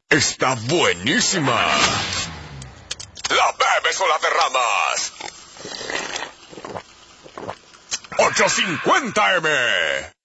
Está buenísima. La bebes o la derramas. 850 M.